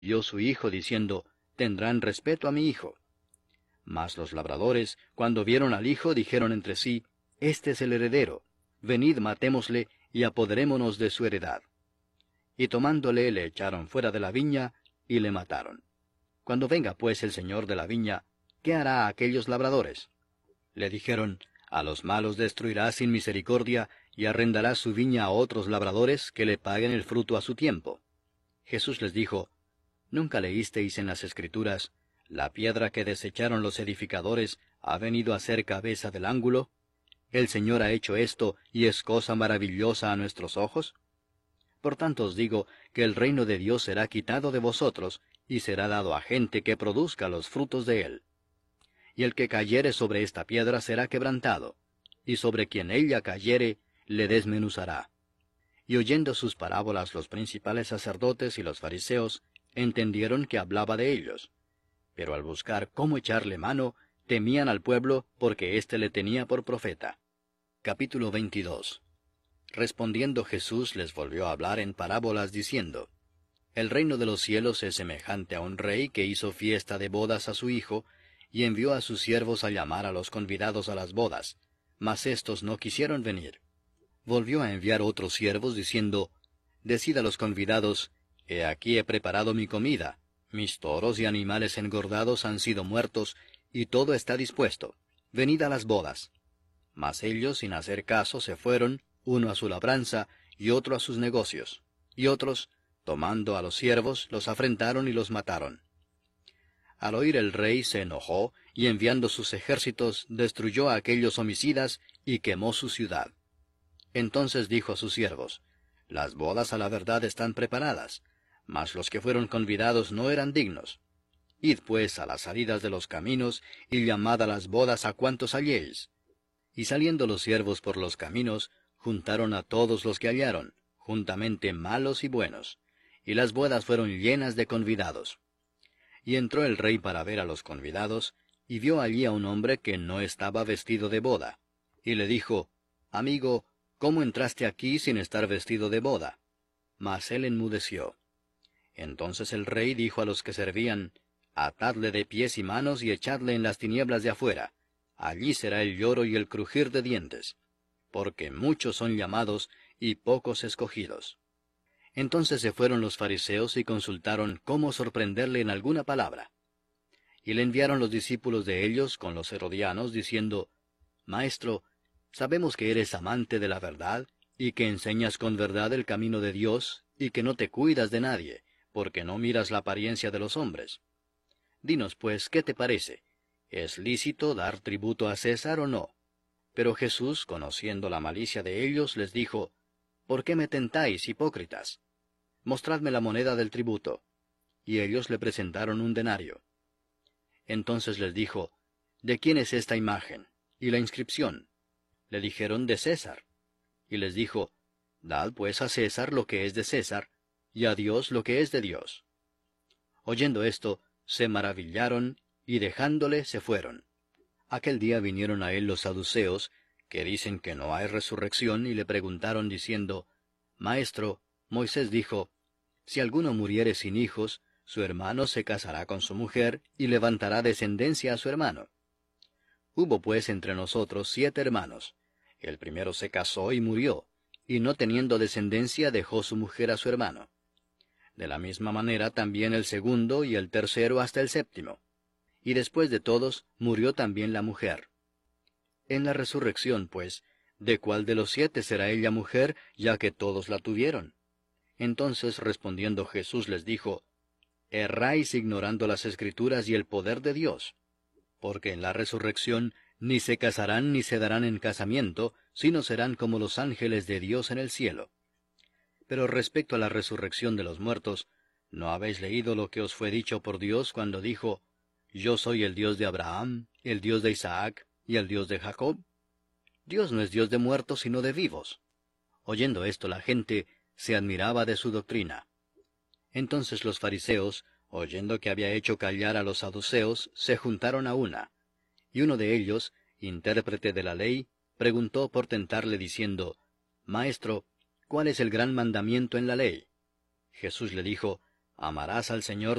Yo su hijo, diciendo, tendrán respeto a mi hijo. Mas los labradores, cuando vieron al hijo, dijeron entre sí, Este es el heredero, venid matémosle, y apoderémonos de su heredad. Y tomándole, le echaron fuera de la viña, y le mataron. Cuando venga pues el señor de la viña, ¿qué hará a aquellos labradores? Le dijeron, A los malos destruirá sin misericordia, y arrendará su viña a otros labradores, que le paguen el fruto a su tiempo. Jesús les dijo, ¿Nunca leísteis en las Escrituras, la piedra que desecharon los edificadores ha venido a ser cabeza del ángulo? El Señor ha hecho esto, y es cosa maravillosa a nuestros ojos. Por tanto os digo que el reino de Dios será quitado de vosotros, y será dado a gente que produzca los frutos de él. Y el que cayere sobre esta piedra será quebrantado, y sobre quien ella cayere, le desmenuzará. Y oyendo sus parábolas los principales sacerdotes y los fariseos, entendieron que hablaba de ellos. Pero al buscar cómo echarle mano, temían al pueblo, porque éste le tenía por profeta. Capítulo 22. Respondiendo Jesús les volvió a hablar en parábolas, diciendo, El reino de los cielos es semejante a un rey que hizo fiesta de bodas a su hijo, y envió a sus siervos a llamar a los convidados a las bodas, mas éstos no quisieron venir. Volvió a enviar otros siervos, diciendo, Decid a los convidados, He aquí he preparado mi comida, mis toros y animales engordados han sido muertos, y todo está dispuesto. Venid a las bodas. Mas ellos, sin hacer caso, se fueron, uno a su labranza, y otro a sus negocios. Y otros, tomando a los siervos, los afrentaron y los mataron. Al oír el rey se enojó, y enviando sus ejércitos, destruyó a aquellos homicidas, y quemó su ciudad. Entonces dijo a sus siervos, Las bodas a la verdad están preparadas, mas los que fueron convidados no eran dignos. Id pues a las salidas de los caminos, y llamad a las bodas a cuantos halléis. Y saliendo los siervos por los caminos, juntaron a todos los que hallaron, juntamente malos y buenos, y las bodas fueron llenas de convidados. Y entró el rey para ver a los convidados, y vio allí a un hombre que no estaba vestido de boda. Y le dijo, Amigo, ¿cómo entraste aquí sin estar vestido de boda? Mas él enmudeció. Entonces el rey dijo a los que servían, Atadle de pies y manos y echadle en las tinieblas de afuera. Allí será el lloro y el crujir de dientes, porque muchos son llamados y pocos escogidos. Entonces se fueron los fariseos y consultaron cómo sorprenderle en alguna palabra. Y le enviaron los discípulos de ellos con los herodianos, diciendo, Maestro, sabemos que eres amante de la verdad, y que enseñas con verdad el camino de Dios, y que no te cuidas de nadie, porque no miras la apariencia de los hombres. Dinos pues, ¿qué te parece? ¿Es lícito dar tributo a César o no? Pero Jesús, conociendo la malicia de ellos, les dijo, ¿Por qué me tentáis, hipócritas? Mostradme la moneda del tributo. Y ellos le presentaron un denario. Entonces les dijo, ¿De quién es esta imagen? ¿Y la inscripción? Le dijeron, de César. Y les dijo, Dad pues a César lo que es de César, y a Dios lo que es de Dios. Oyendo esto, se maravillaron, y dejándole se fueron. Aquel día vinieron a él los saduceos, que dicen que no hay resurrección, y le preguntaron diciendo, Maestro, Moisés dijo, Si alguno muriere sin hijos, su hermano se casará con su mujer, y levantará descendencia a su hermano. Hubo pues entre nosotros 7 hermanos. El primero se casó y murió, y no teniendo descendencia dejó su mujer a su hermano. De la misma manera también el segundo y el tercero hasta el séptimo. Y después de todos murió también la mujer. En la resurrección, pues, ¿de cuál de los 7 será ella mujer, ya que todos la tuvieron? Entonces respondiendo Jesús les dijo, Erráis ignorando las Escrituras y el poder de Dios. Porque en la resurrección ni se casarán ni se darán en casamiento, sino serán como los ángeles de Dios en el cielo. Pero respecto a la resurrección de los muertos, ¿no habéis leído lo que os fue dicho por Dios cuando dijo, Yo soy el Dios de Abraham, el Dios de Isaac y el Dios de Jacob? Dios no es Dios de muertos, sino de vivos. Oyendo esto la gente se admiraba de su doctrina. Entonces los fariseos, oyendo que había hecho callar a los saduceos, se juntaron a una. Y uno de ellos, intérprete de la ley, preguntó por tentarle diciendo, Maestro, ¿cuál es el gran mandamiento en la ley? Jesús le dijo, Amarás al Señor